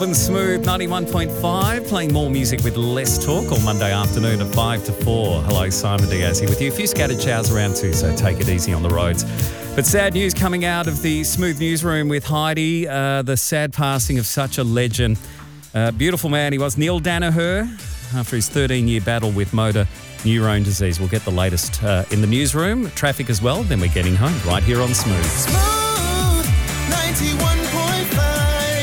Smooth 91.5, playing more music with less talk all Monday afternoon at 5 to 4. Hello, Simon Diaz here with you. A few scattered showers around too, so take it easy on the roads. But sad news coming out of the Smooth newsroom with Heidi, the sad passing of such a legend. Beautiful man he was, Neil Danaher, after his 13-year battle with motor neurone disease. We'll get the latest in the newsroom, traffic as well, then we're getting home right here on Smooth. Smooth 91.5.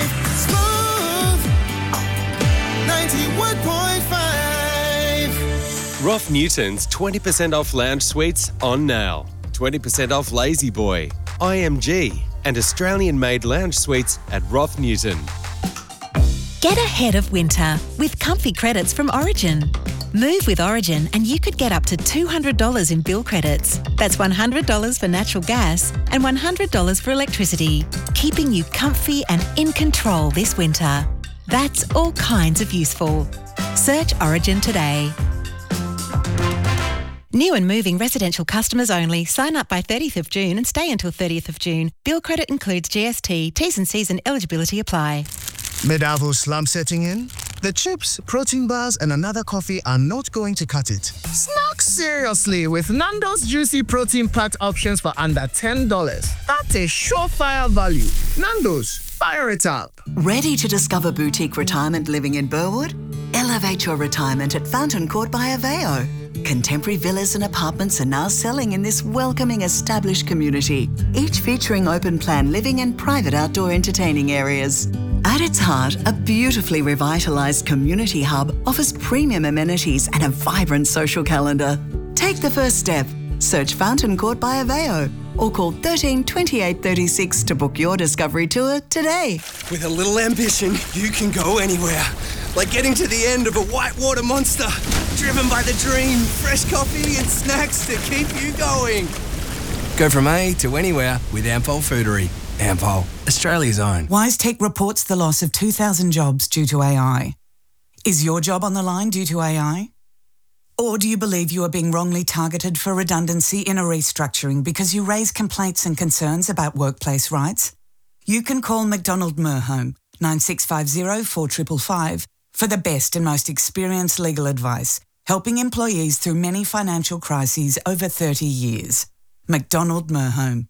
Roth Newton's 20% off lounge suites on now. 20% off Lazy Boy, IMG, and Australian-made lounge suites at Roth Newton. Get ahead of winter with comfy credits from Origin. Move with Origin and you could get up to $200 in bill credits. That's $100 for natural gas and $100 for electricity, keeping you comfy and in control this winter. That's all kinds of useful. Search Origin today. New and moving residential customers only. Sign up by 30th of June and stay until 30th of June. Bill credit includes GST. T's and C's and eligibility apply. Mid-Avo slump setting in? The chips, protein bars and another coffee are not going to cut it. Snack seriously with Nando's juicy protein-packed options for under $10. That's a surefire value. Nando's, fire it up. Ready to discover boutique retirement living in Burwood? Elevate your retirement at Fountain Court by Aveo. Contemporary villas and apartments are now selling in this welcoming established community, each featuring open-plan living and private outdoor entertaining areas. At its heart, a beautifully revitalised community hub offers premium amenities and a vibrant social calendar. Take the first step. Search Fountain Court by Aveo or call 13 28 36 to book your discovery tour today. With a little ambition, you can go anywhere. Like getting to the end of a whitewater monster. Driven by the dream, fresh coffee and snacks to keep you going. Go from A to anywhere with Ampol Foodery. Ampol, Australia's own. WiseTech reports the loss of 2,000 jobs due to AI. Is your job on the line due to AI? Or do you believe you are being wrongly targeted for redundancy in a restructuring because you raise complaints and concerns about workplace rights? You can call McDonald Merhome 9650 4555 for the best and most experienced legal advice, helping employees through many financial crises over 30 years. McDonald Merhome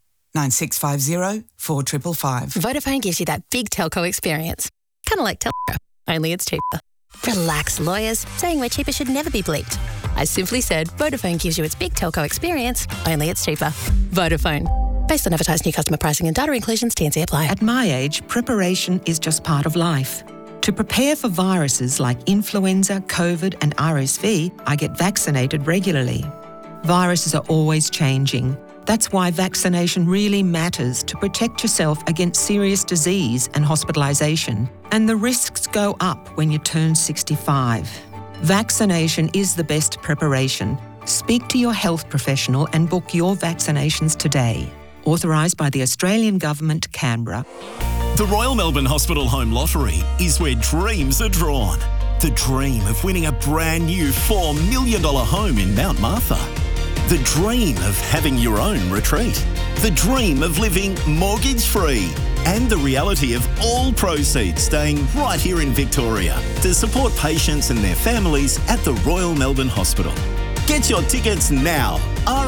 9650 4555. Vodafone gives you that big telco experience. Kind of like Telco, only it's cheaper. Relax, lawyers. Saying we're cheaper should never be bleeped. I simply said Vodafone gives you its big telco experience, only it's cheaper. Vodafone. Based on advertised new customer pricing and data inclusions, T&C apply. At my age, preparation is just part of life. To prepare for viruses like influenza, COVID and RSV, I get vaccinated regularly. Viruses are always changing. That's why vaccination really matters to protect yourself against serious disease and hospitalisation. And the risks go up when you turn 65. Vaccination is the best preparation. Speak to your health professional and book your vaccinations today. Authorised by the Australian Government, Canberra. The Royal Melbourne Hospital Home Lottery is where dreams are drawn. The dream of winning a brand new $4 million home in Mount Martha. The dream of having your own retreat. The dream of living mortgage-free. And the reality of all proceeds staying right here in Victoria to support patients and their families at the Royal Melbourne Hospital. Get your tickets now.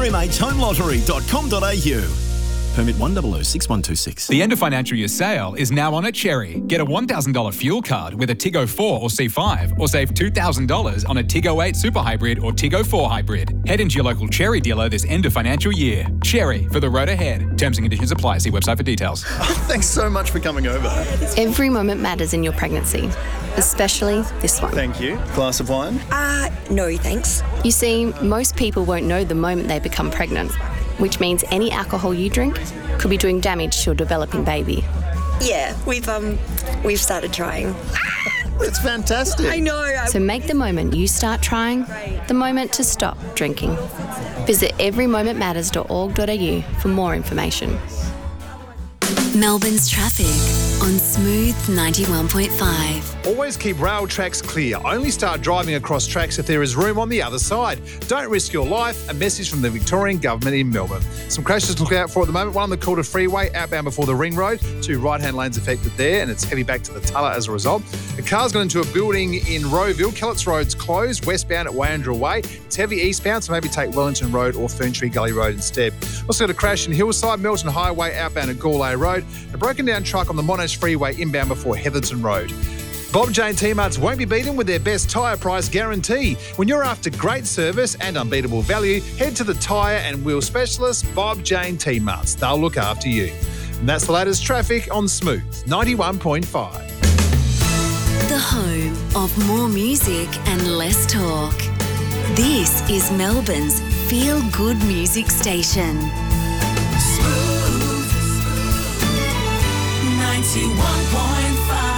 rmhhomelottery.com.au. Permit 1006126. The end of financial year sale is now on at Cherry. Get a $1,000 fuel card with a Tiggo 4 or C5, or save $2,000 on a Tiggo 8 Super Hybrid or Tiggo 4 Hybrid. Head into your local Cherry dealer this end of financial year. Cherry, for the road ahead. Terms and conditions apply. See website for details. Thanks so much for coming over. Every moment matters in your pregnancy, especially this one. Thank you. Glass of wine? No thanks. You see, most people won't know the moment they become pregnant, which means any alcohol you drink could be doing damage to your developing baby. Yeah, we've started trying. That's fantastic. I know. So make the moment you start trying the moment to stop drinking. Visit everymomentmatters.org.au for more information. Melbourne's traffic. on Smooth 91.5. Always keep rail tracks clear. Only start driving across tracks if there is room on the other side. Don't risk your life. A message from the Victorian Government in Melbourne. Some crashes to look out for at the moment. One on the Calder Freeway, outbound before the Ring Road. 2 right-hand lanes affected there, and it's heavy back to the Tulla as a result. A car's got into a building in Rowville. Kellett's Road's closed, westbound at Wandra Way. It's heavy eastbound, so maybe take Wellington Road or Ferntree Gully Road instead. Also got a crash in Hillside, Melton Highway, outbound at Gourlay Road. A broken down truck on the Monash Freeway, inbound before Heatherton Road. Bob Jane T-Marts won't be beaten with their best tyre price guarantee. When you're after great service and unbeatable value, head to the tyre and wheel specialist Bob Jane T-Marts. They'll look after you. And that's the latest traffic on Smooth 91.5. The home of more music and less talk. This is Melbourne's feel-good music station. Smooth 91.5.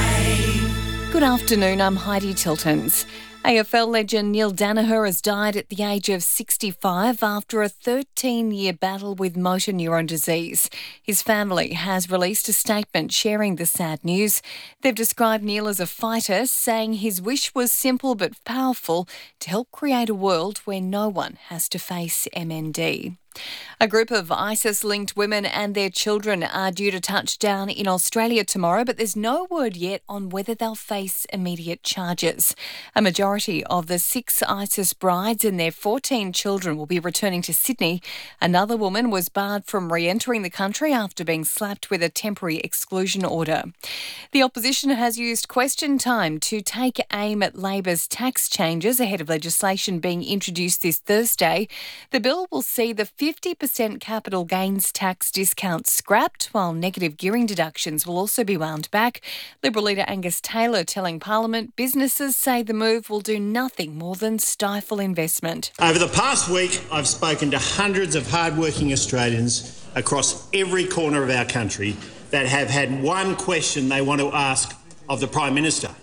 Good afternoon, I'm Heidi Tiltons. AFL legend Neil Daniher has died at the age of 65 after a 13-year battle with motor neuron disease. His family has released a statement sharing the sad news. They've described Neil as a fighter, saying his wish was simple but powerful to help create a world where no one has to face MND. A group of ISIS-linked women and their children are due to touch down in Australia tomorrow, but there's no word yet on whether they'll face immediate charges. A majority of the 6 ISIS brides and their 14 children will be returning to Sydney. Another woman was barred from re-entering the country after being slapped with a temporary exclusion order. The opposition has used question time to take aim at Labor's tax changes ahead of legislation being introduced this Thursday. The bill will see the 50% capital gains tax discount scrapped, while negative gearing deductions will also be wound back. Liberal leader Angus Taylor telling Parliament businesses say the move will do nothing more than stifle investment. Over the past week, I've spoken to hundreds of hard-working Australians across every corner of our country that have had one question they want to ask of the Prime Minister.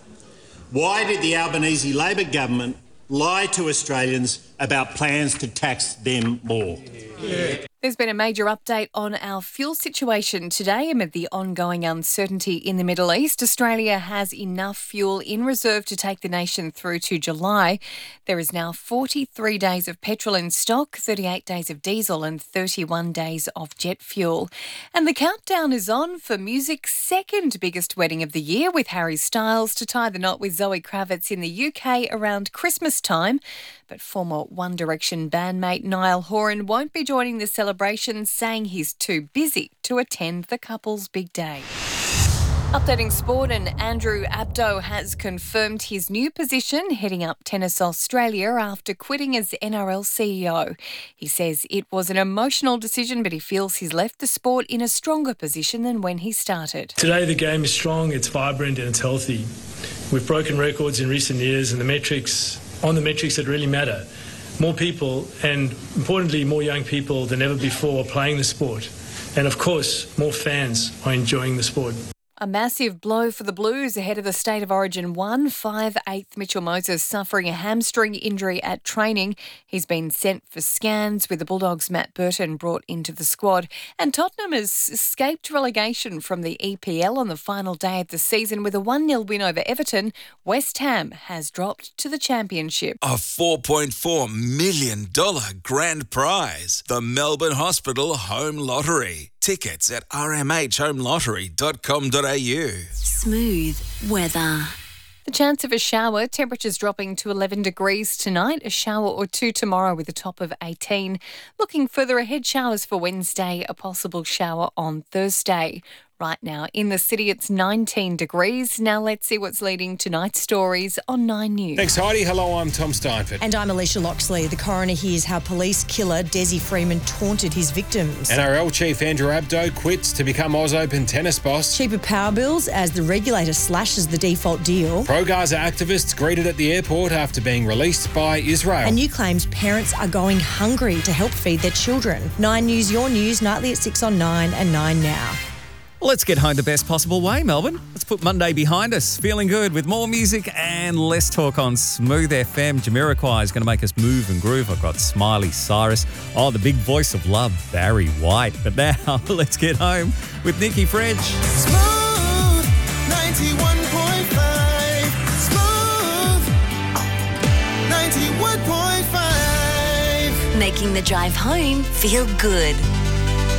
Why did the Albanese Labor government lie to Australians about plans to tax them more? There's been a major update on our fuel situation today amid the ongoing uncertainty in the Middle East. Australia has enough fuel in reserve to take the nation through to July. There is now 43 days of petrol in stock, 38 days of diesel and 31 days of jet fuel. And the countdown is on for music's second biggest wedding of the year, with Harry Styles to tie the knot with Zoe Kravitz in the UK around Christmas time. But former One Direction bandmate Niall Horan won't be joining the celebration, saying he's too busy to attend the couple's big day. Updating sport, and Andrew Abdo has confirmed his new position heading up Tennis Australia after quitting as NRL CEO. He says it was an emotional decision, but he feels he's left the sport in a stronger position than when he started. Today the game is strong, it's vibrant and it's healthy. We've broken records in recent years, and the metrics that really matter. More people, and importantly more young people than ever before, are playing the sport. And of course, more fans are enjoying the sport. A massive blow for the Blues ahead of the State of Origin 1. 5'8" Mitchell Moses suffering a hamstring injury at training. He's been sent for scans, with the Bulldogs' Matt Burton brought into the squad. And Tottenham has escaped relegation from the EPL on the final day of the season with a 1-0 win over Everton. West Ham has dropped to the Championship. A $4.4 million grand prize. The Melbourne Hospital Home Lottery. Tickets at rmhhomelottery.com.au. Smooth weather. The chance of a shower, temperatures dropping to 11 degrees tonight, a shower or two tomorrow with a top of 18. Looking further ahead, showers for Wednesday, a possible shower on Thursday. Right now in the city, it's 19 degrees. Now let's see what's leading tonight's stories on 9 News. Thanks, Heidi. Hello, I'm Tom Steinford. And I'm Alicia Loxley. The coroner hears how police killer Desi Freeman taunted his victims. NRL chief Andrew Abdo quits to become Oz Open tennis boss. Cheaper power bills as the regulator slashes the default deal. Pro-Gaza activists greeted at the airport after being released by Israel. And new claims parents are going hungry to help feed their children. 9 News, your news, nightly at 6 on 9 and 9 now. Let's get home the best possible way, Melbourne. Let's put Monday behind us. Feeling good with more music and less talk on Smooth FM. Jamiroquai is going to make us move and groove. I've got Smiley Cyrus. Oh, the big voice of love, Barry White. But now, let's get home with Nikki French. Smooth 91.5. Smooth. 91.5. Making the drive home feel good.